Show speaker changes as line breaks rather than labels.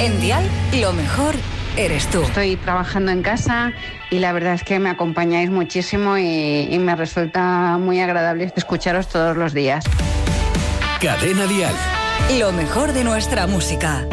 En Dial, lo mejor eres tú.
Estoy trabajando en casa y la verdad es que me acompañáis muchísimo y me resulta muy agradable escucharos todos los días.
Cadena Dial.
Lo mejor de nuestra música.